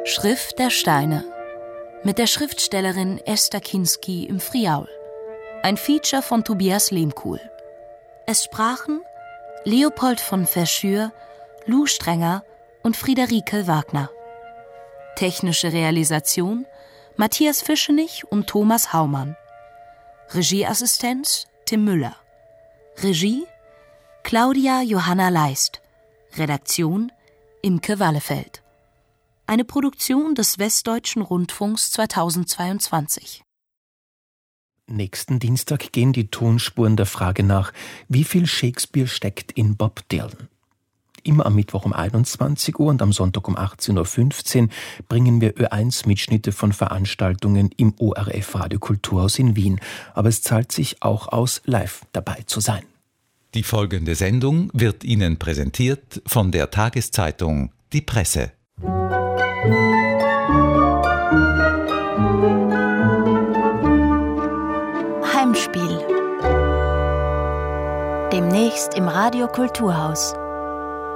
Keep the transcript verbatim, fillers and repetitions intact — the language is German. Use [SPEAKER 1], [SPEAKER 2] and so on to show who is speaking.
[SPEAKER 1] Schrift der Steine mit der Schriftstellerin Esther Kinsky im Friaul. Ein Feature von Tobias Lehmkuhl. Es sprachen Leopold von Verschür, Lou Strenger und Friederike Wagner. Technische Realisation Matthias Fischenich und Thomas Haumann. Regieassistenz Tim Müller. Regie Claudia Johanna Leist. Redaktion Imke Wallefeld. Eine Produktion des Westdeutschen Rundfunks zweitausendzweiundzwanzig.
[SPEAKER 2] Nächsten Dienstag gehen die Tonspuren der Frage nach, wie viel Shakespeare steckt in Bob Dylan. Immer am Mittwoch um einundzwanzig Uhr und am Sonntag um achtzehn Uhr fünfzehn bringen wir Ö eins Mitschnitte von Veranstaltungen im O R F Radio Kulturhaus in Wien. Aber es zahlt sich auch aus, live dabei zu sein.
[SPEAKER 3] Die folgende Sendung wird Ihnen präsentiert von der Tageszeitung Die Presse.
[SPEAKER 4] Heimspiel. Demnächst im Radio Kulturhaus.